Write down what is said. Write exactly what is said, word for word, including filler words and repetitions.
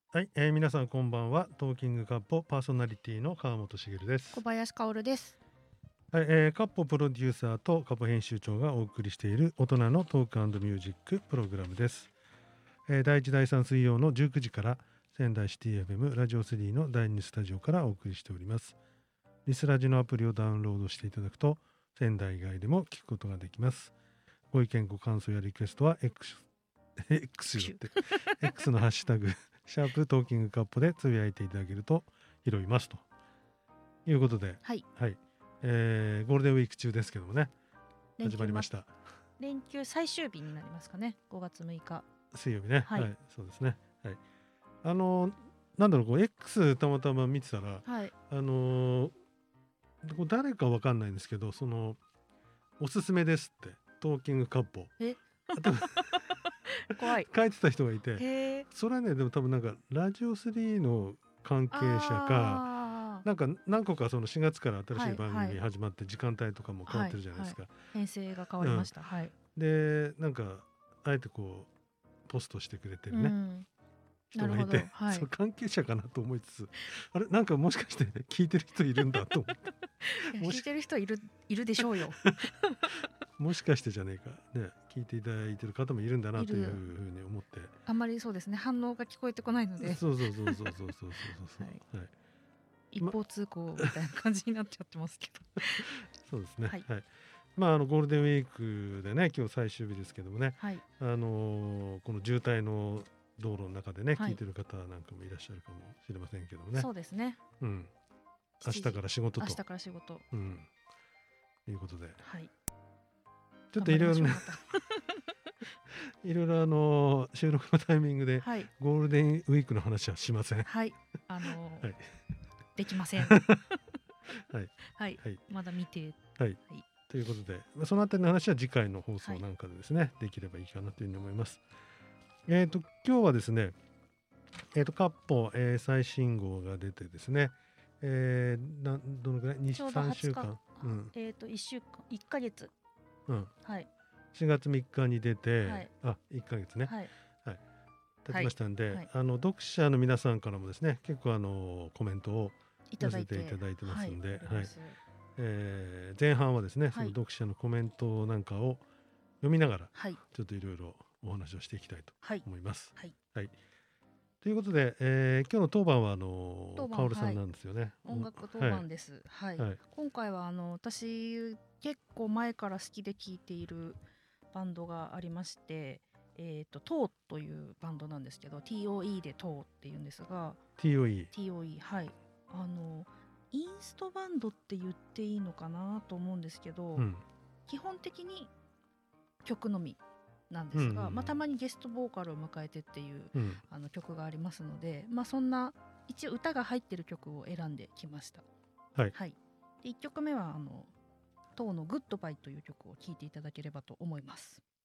はい、えー皆さんこんばんは。トーキングカッポパーソナリティの川本茂で小す。 林薫です。 はい、えー、カッポプロデューサーとカポ編集長がお送りしている大人のトークミュージックプログラムです。えー、だいいちだいさん水曜のじゅうくじから仙台シティ エフエム ラジオスリーのだいにスタジオからお送りしております。リスラジのアプリをダウンロードしていただくと仙台以外でも聞くことができます。ご意見ご感想やリクエストは X, X よって X のハッシュタグシャープトーキングカッポでつぶやいていただけると拾いますということで、 はい。 はい、えーゴールデンウィーク中ですけどもね、 連休始まりました。 連休最終日になりますかね。ごがつむいか。 水曜日ね、 はいそうですね。はい。あのーなんだろう、こう X たまたま見てたら、 はい。 あのーこう誰かわかんないんですけど、そのおすすめですってトーキングカッポえ多分怖い。 書いてた人がいて、 へえ。 それはねでも多分なんかラジオスリーの関係者か、 あなんか何個かそのしがつから新しい番はいはい組始まって時間帯とかも変わってるじゃないですか。 あ、編成が変わりました。はい。 でなんかあえてこうポストしてくれてうるね、 ん。 人がいて、 なるほど。はそのい。 関係者かなと思いつつ、あれなんかもしかして聞いてる人いるんだと思っていやもし聞いてる人いるいるでしょうよ。 もしかしてじゃねえかね、聞いていただいてる方もいるんだないというるふうに思ってあんまりそうですね。反応が聞こえてこないので、 そうそうそうそうそうそうそうそうそう、 はいはい、 一方通行みたいな感じになっちゃってますけど。 そうですね、 はいはい。まああのゴールデンウィークでね今日最終日ですけどもね、 はい。 あのーこの渋滞の道路の中でね、 はい聞いてる方なんかもいらっしゃるかもしれませんけどもね、 そうですね。 うん、明日から仕事と明日から仕事。 うん、いうことではい。 ちょっといろいろね頑張りましょうまたいろいろあのー収録のタイミングではい。 ゴールデンウィークの話はしません。 はい。あのーはいできません。 はいはい。 はいまだ見て。 はい、ということで、まあ、そのあたりの話は次回の放送はいなんかでですね、できればいいかなというふうに思います。えっ、と今日はですね、えっ、とカッポ、えー最新号が出てですね、えー、などのぐらいにちょうどさんはつか。 週間、うんえっ、といっしゅうかん、いっかげつ。 うん、 はい。 しがつみっかに出て、 はいあいっかげつね、 はい。 経ちましたんで、 はいあの読者の皆さんからもですね結構あのコメントを寄いただいてせていただいてますんで、 はいありますえー前半はですね、そのはい読者のコメントなんかを読みながらはいちょっといろいろお話をしていきたいとはい思います。 はい。 ということで、えー今日の当番はあの当番カオルさんなんですよね。 音楽当はい番です。はい。 はい今回はあの私結構前から好きで聴いているバンドがありまして、えっ、とトーというバンドなんですけど、ティーオーイー でトーっていうんですが、 ティーオーイー、 ティーオーイー はい。あのインストバンドって言っていいのかなと思うんですけど、 うん基本的に曲のみなんですが、 うんうんうんまあ、たまにゲストボーカルを迎えてっていううん、 あの曲がありますので、まあ、そんな一応歌が入ってる曲を選んできました。 はいはい、でいっきょくめはあのトーの「グッドバイ」という曲を聴いていただければと思います。